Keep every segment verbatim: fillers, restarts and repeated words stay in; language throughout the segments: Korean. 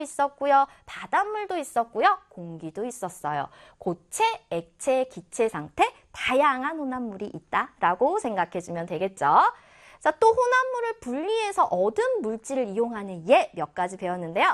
있었고요. 바닷물도 있었고요. 공기도 있었어요. 고체, 액체, 기체 상태 다양한 혼합물이 있다라고 생각해주면 되겠죠. 자, 또 혼합물을 분리해서 얻은 물질을 이용하는 예 몇 가지 배웠는데요.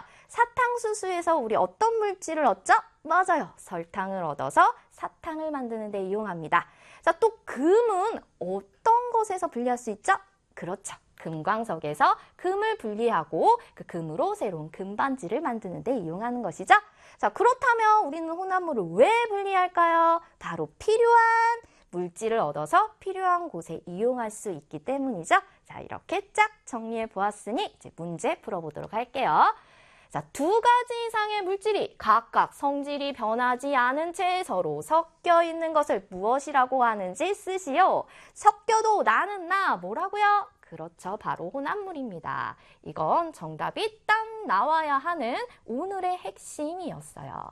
사탕수수에서 우리 어떤 물질을 얻죠? 맞아요. 설탕을 얻어서 사탕을 만드는 데 이용합니다. 자, 또 금은 어떤 것에서 분리할 수 있죠? 그렇죠. 금광석에서 금을 분리하고 그 금으로 새로운 금반지를 만드는 데 이용하는 것이죠. 자, 그렇다면 우리는 혼합물을 왜 분리할까요? 바로 필요한 물질을 얻어서 필요한 곳에 이용할 수 있기 때문이죠. 자, 이렇게 쫙 정리해 보았으니 이제 문제 풀어보도록 할게요. 자, 두 가지 이상의 물질이 각각 성질이 변하지 않은 채 서로 섞여 있는 것을 무엇이라고 하는지 쓰시오. 섞여도 나는 나 뭐라고요? 그렇죠. 바로 혼합물입니다. 이건 정답이 딱 나와야 하는 오늘의 핵심이었어요.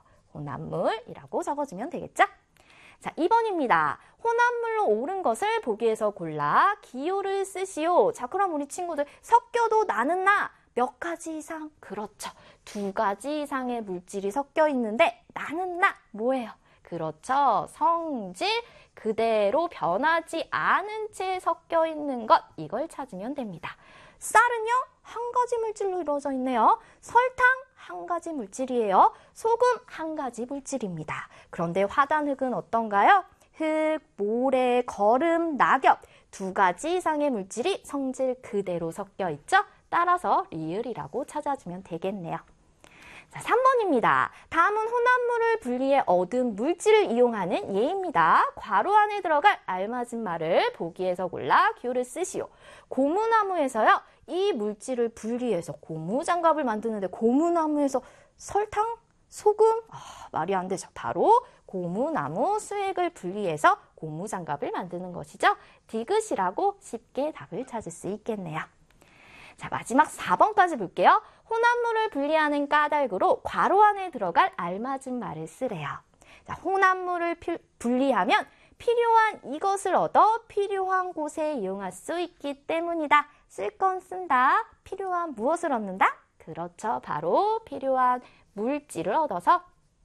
혼합물이라고 적어주면 되겠죠? 자, 이 번입니다. 혼합물로 옳은 것을 보기에서 골라 기호를 쓰시오. 자, 그럼 우리 친구들 섞여도 나는 나 몇 가지 이상? 그렇죠. 두 가지 이상의 물질이 섞여 있는데 나는 나 뭐예요? 그렇죠. 성질 그대로 변하지 않은 채 섞여 있는 것 이걸 찾으면 됩니다. 쌀은요? 한 가지 물질로 이루어져 있네요. 설탕 한 가지 물질이에요. 소금 한 가지 물질입니다. 그런데 화단흙은 어떤가요? 흙, 모래, 거름, 낙엽 두 가지 이상의 물질이 성질 그대로 섞여 있죠. 따라서 리을이라고 찾아주면 되겠네요. 자, 삼 번입니다. 다음은 혼합물을 분리해 얻은 물질을 이용하는 예입니다. 괄호 안에 들어갈 알맞은 말을 보기에서 골라 기호를 쓰시오. 고무나무에서요. 이 물질을 분리해서 고무장갑을 만드는데 고무나무에서 설탕? 소금? 아, 말이 안 되죠. 바로 고무나무 수액을 분리해서 고무장갑을 만드는 것이죠. 디귿이라고 쉽게 답을 찾을 수 있겠네요. 자, 마지막 사 번까지 볼게요. 혼합물을 분리하는 까닭으로 괄호 안에 들어갈 알맞은 말을 쓰래요. 자, 혼합물을 피, 분리하면 필요한 이것을 얻어 필요한 곳에 이용할 수 있기 때문이다. 쓸 건 쓴다. 필요한 무엇을 얻는다? 그렇죠. 바로 필요한 물질을 얻어서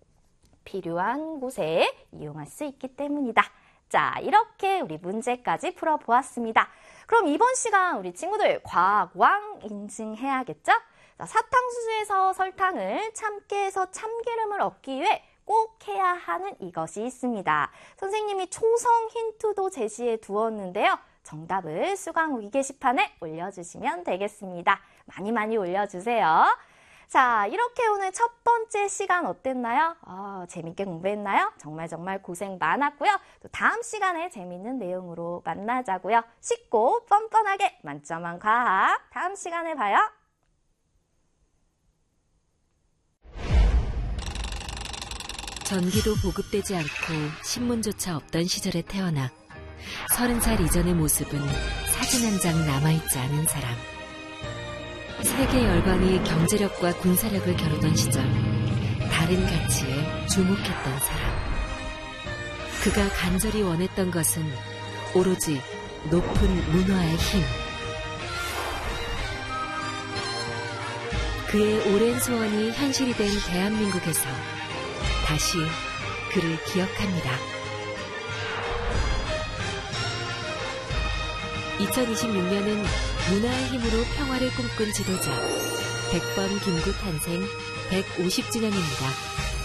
필요한 곳에 이용할 수 있기 때문이다. 자, 이렇게 우리 문제까지 풀어보았습니다. 그럼 이번 시간 우리 친구들 과학왕 인증해야겠죠? 자, 사탕수수에서 설탕을 참깨에서 참기름을 얻기 위해 꼭 해야 하는 이것이 있습니다. 선생님이 초성 힌트도 제시해 두었는데요. 정답을 수강후기 게시판에 올려주시면 되겠습니다. 많이 많이 올려주세요. 자, 이렇게 오늘 첫 번째 시간 어땠나요? 어, 재밌게 공부했나요? 정말 정말 고생 많았고요. 또 다음 시간에 재밌는 내용으로 만나자고요. 쉽고 뻔뻔하게 만점한 과학 다음 시간에 봐요. 전기도 보급되지 않고 신문조차 없던 시절에 태어나 서른 살 이전의 모습은 사진 한 장 남아있지 않은 사람. 세계 열강이 경제력과 군사력을 겨루던 시절 다른 가치에 주목했던 사람. 그가 간절히 원했던 것은 오로지 높은 문화의 힘. 그의 오랜 소원이 현실이 된 대한민국에서 다시 그를 기억합니다. 이천이십육 년은 문화의 힘으로 평화를 꿈꾼 지도자 백 번 김구 탄생 백오십 주년입니다.